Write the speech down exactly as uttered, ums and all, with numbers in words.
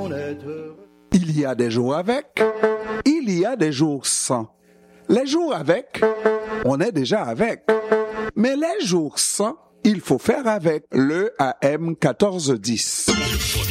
on est heureux. Il y a des jours avec, il y a des jours sans. Les jours avec, on est déjà avec. Mais les jours sans, il faut faire avec le A M quatorze dix.